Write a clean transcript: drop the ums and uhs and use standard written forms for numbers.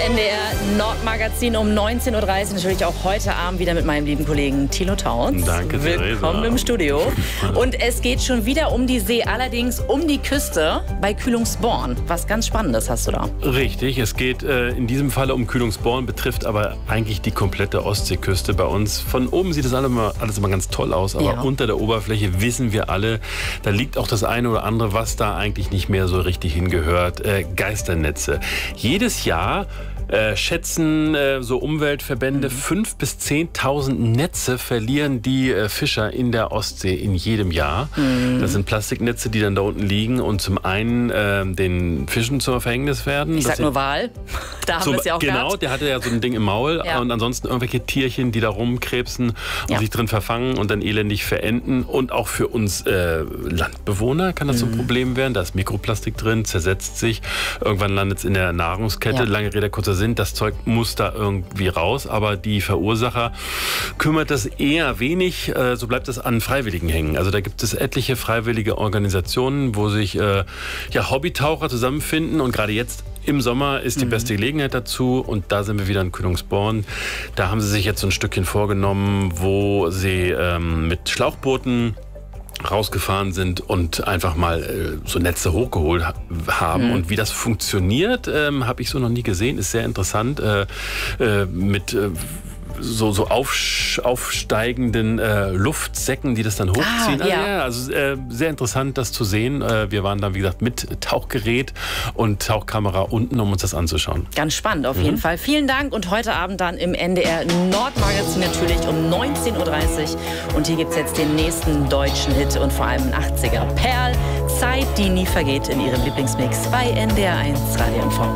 NDR Nordmagazin um 19:30 Uhr. Natürlich auch heute Abend wieder mit meinem lieben Kollegen Thilo Tauns. Danke, willkommen Theresa. im Studio. Und es geht schon wieder um die See, allerdings um die Küste bei Kühlungsborn. Was ganz Spannendes hast du da. Richtig, es geht in diesem Falle um Kühlungsborn, betrifft aber eigentlich die komplette Ostseeküste bei uns. Von oben sieht das alles immer ganz toll aus, aber unter der Oberfläche wissen wir alle, da liegt auch das eine oder andere, was da eigentlich nicht mehr so richtig hingehört. Geisternetze. Jedes Jahr schätzen so Umweltverbände 5.000 bis 10.000 Netze verlieren die Fischer in der Ostsee in jedem Jahr. Das sind Plastiknetze, die dann da unten liegen und zum einen den Fischen zum Verhängnis werden. Ich sag nur Wal, da haben wir es ja auch Genau, gehabt. der hatte ja so ein Ding im Maul und ansonsten irgendwelche Tierchen, die da rumkrebsen und sich drin verfangen und dann elendig verenden. Und auch für uns Landbewohner kann das so ein Problem werden. Da ist Mikroplastik drin, zersetzt sich, irgendwann landet es in der Nahrungskette. Lange Rede, kurzer Sinn, das Zeug muss da irgendwie raus, aber die Verursacher kümmert das eher wenig, so bleibt es an Freiwilligen hängen. Also da gibt es etliche freiwillige Organisationen, wo sich Hobbytaucher zusammenfinden und gerade jetzt im Sommer ist die beste Gelegenheit dazu und da sind wir wieder in Kühlungsborn. Da haben sie sich jetzt so ein Stückchen vorgenommen, wo sie mit Schlauchbooten rausgefahren sind und einfach mal so Netze hochgeholt haben. Und wie das funktioniert, habe ich so noch nie gesehen. Ist sehr interessant mit so aufsteigenden Luftsäcken, die das dann hochziehen. Also sehr interessant, das zu sehen. Wir waren da, wie gesagt, mit Tauchgerät und Tauchkamera unten, um uns das anzuschauen. Ganz spannend auf jeden Fall. Vielen Dank und heute Abend dann im NDR Nordmagazin natürlich um 19:30 Uhr. Und hier gibt es jetzt den nächsten deutschen Hit und vor allem einen 80er. Perl, Zeit, die nie vergeht in ihrem Lieblingsmix bei NDR 1 Radio MV.